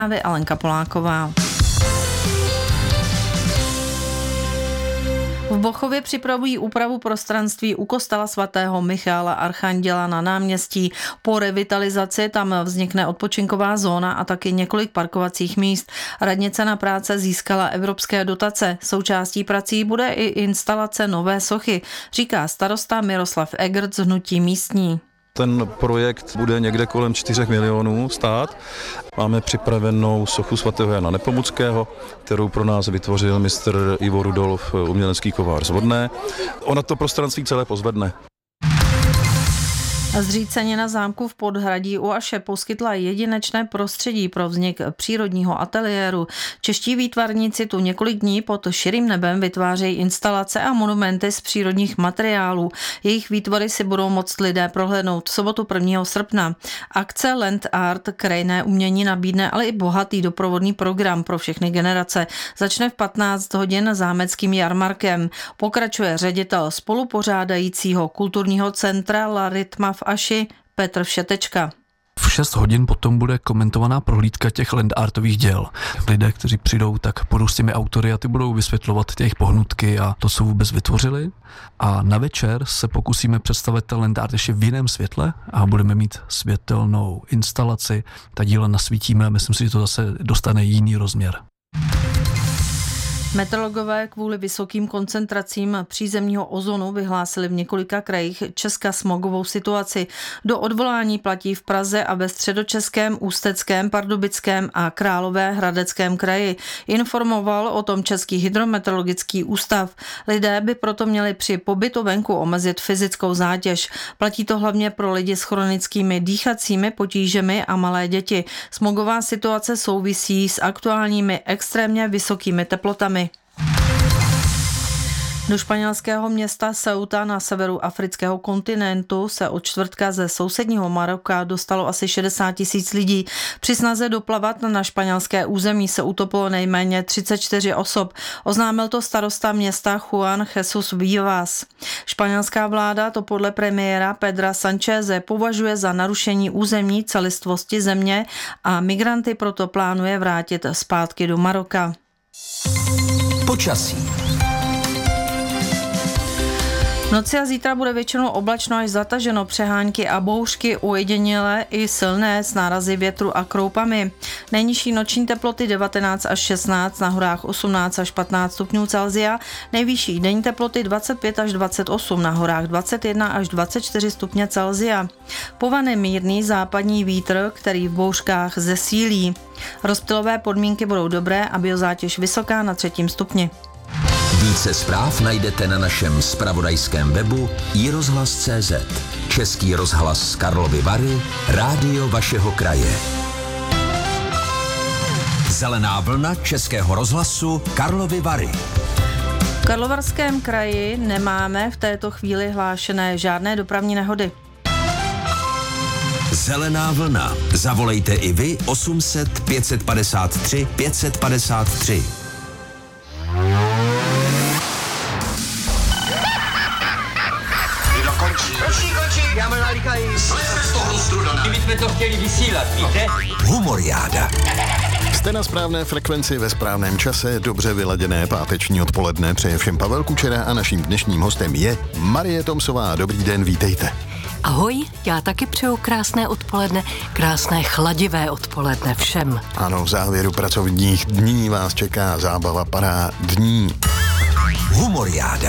Alenka Poláková. V Bochově připravují úpravu prostranství u kostela svatého Michaela Archanděla na náměstí. Po revitalizaci tam vznikne odpočinková zóna a taky několik parkovacích míst. Radnice na práce získala evropské dotace. Součástí prací bude i instalace nové sochy, říká starosta Miroslav Egert z Hnutí místní. Ten projekt bude někde kolem 4 milionů stát. Máme připravenou sochu svatého Jana Nepomuckého, kterou pro nás vytvořil mistr Ivo Rudolf, umělecký kovář z Vodné. Ona to prostranství celé pozvedne. Zřícenina zámku v Podhradí u Aše poskytla jedinečné prostředí pro vznik přírodního ateliéru. Čeští výtvarníci tu několik dní pod širým nebem vytvářejí instalace a monumenty z přírodních materiálů. Jejich výtvory si budou moct lidé prohlédnout v sobotu 1. srpna. Akce Land Art krajinné umění nabídne ale i bohatý doprovodný program pro všechny generace. Začne v 15 hodin zámeckým jarmarkem. Pokračuje ředitel spolupořádajícího kulturního centra La Rytma v Aši Petr Všetečka. V 6 hodin potom bude komentovaná prohlídka těch land artových děl. Lidé, kteří přijdou, tak budou s těmi autory a ty budou vysvětlovat těch pohnutky a to, co vůbec vytvořili. A na večer se pokusíme představit ten land art ještě v jiném světle a budeme mít světelnou instalaci. Ta díla nasvítíme a myslím si, že to zase dostane jiný rozměr. Meteorologové kvůli vysokým koncentracím přízemního ozonu vyhlásili v několika krajích Česka smogovou situaci. Do odvolání platí v Praze a ve Středočeském, Ústeckém, Pardubickém a Královéhradeckém kraji. Informoval o tom Český hydrometeorologický ústav. Lidé by proto měli při pobytu venku omezit fyzickou zátěž. Platí to hlavně pro lidi s chronickými dýchacími potížemi a malé děti. Smogová situace souvisí s aktuálními extrémně vysokými teplotami. Do španělského města Ceuta na severu afrického kontinentu se od čtvrtka ze sousedního Maroka dostalo asi 60 000 lidí. Při snaze doplavat na španělské území se utopilo nejméně 34 osob. Oznámil to starosta města Juan Jesus Vivas. Španělská vláda to podle premiéra Pedra Sancheze považuje za narušení územní celistvosti země a migranty proto plánuje vrátit zpátky do Maroka. Počasí. V noci a zítra bude většinou oblačno až zataženo, přehánky a bouřky, ojedinělé i silné s nárazy větru a kroupami. Nejnižší noční teploty 19 až 16, na horách 18 až 15 stupňů Celsia, nejvyšší denní teploty 25 až 28, na horách 21 až 24 stupně Celsia. Povane mírný západní vítr, který v bouřkách zesílí. Rozptylové podmínky budou dobré a biozátěž vysoká na 3. stupni. Více zpráv najdete na našem zpravodajském webu iRozhlas.cz. Český rozhlas z Karlovy Vary, rádio vašeho kraje. Zelená vlna Českého rozhlasu Karlovy Vary. V Karlovarském kraji nemáme v této chvíli hlášené žádné dopravní nehody. Zelená vlna. Zavolejte i vy 800 553 553. Končí, já mám nalíkají. Slezte z toho struda. Kdybychom to chtěli vysílat, víte? Humoriáda. Jste na správné frekvenci ve správném čase, dobře vyladěné páteční odpoledne přeje všem Pavel Kučera a naším dnešním hostem je Marie Tomsová. Dobrý den, vítejte. Ahoj, já taky přeju krásné odpoledne, krásné chladivé odpoledne všem. Ano, v závěru pracovních dní vás čeká zábava parádní. Humoriáda.